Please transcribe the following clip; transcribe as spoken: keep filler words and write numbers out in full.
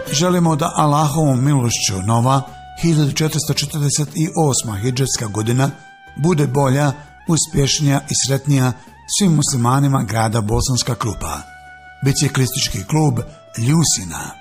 Želimo da Allahovom milošću nova hiljadu četiristo četrdeset osma hidžetska godina bude bolja, uspješnija i sretnija svim muslimanima grada Bosanska Krupa. Biciklistički klub Ljusina.